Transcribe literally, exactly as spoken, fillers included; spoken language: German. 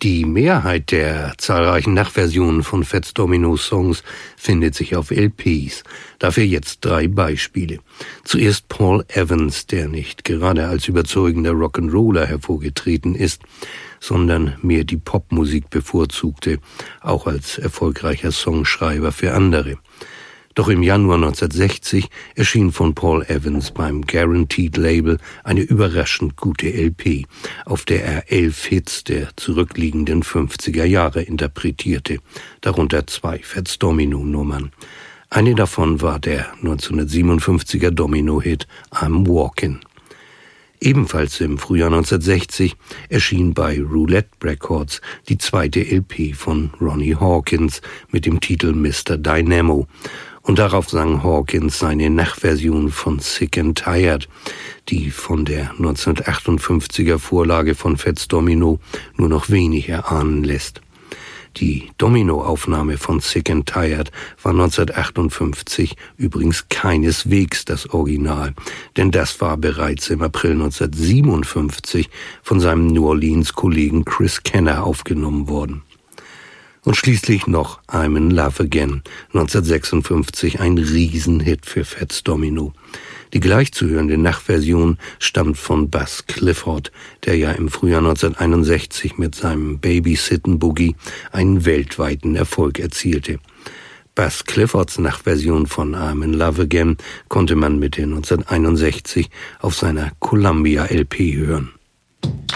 Die Mehrheit der zahlreichen Nachversionen von Fats Domino Songs findet sich auf L Ps. Dafür jetzt drei Beispiele. Zuerst Paul Evans, der nicht gerade als überzeugender Rock'n'Roller hervorgetreten ist, sondern mehr die Popmusik bevorzugte, auch als erfolgreicher Songschreiber für andere. Doch im Januar neunzehnhundertsechzig erschien von Paul Evans beim Guaranteed Label eine überraschend gute L P, auf der er elf Hits der zurückliegenden fünfziger Jahre interpretierte, darunter zwei Fats Domino Nummern. Eine davon war der neunzehnhundertsiebenundfünfziger Domino-Hit I'm Walkin'. Ebenfalls im Frühjahr neunzehnhundertsechzig erschien bei Roulette Records die zweite L P von Ronnie Hawkins mit dem Titel Mister Dynamo. Und darauf sang Hawkins seine Nachversion von Sick and Tired, die von der neunzehnhundertachtundfünfziger Vorlage von Fats Domino nur noch wenig erahnen lässt. Die Domino-Aufnahme von Sick and Tired war neunzehnhundertachtundfünfzig übrigens keineswegs das Original, denn das war bereits im April neunzehnhundertsiebenundfünfzig von seinem New Orleans-Kollegen Chris Kenner aufgenommen worden. Und schließlich noch I'm in Love Again, neunzehnhundertsechsundfünfzig, ein Riesenhit für Fats Domino. Die gleichzuhörende Nachversion stammt von Buzz Clifford, der ja im Frühjahr neunzehnhunderteinundsechzig mit seinem Babysittin' Boogie einen weltweiten Erfolg erzielte. Buzz Cliffords Nachversion von I'm in Love Again konnte man Mitte neunzehnhunderteinundsechzig auf seiner Columbia L P hören.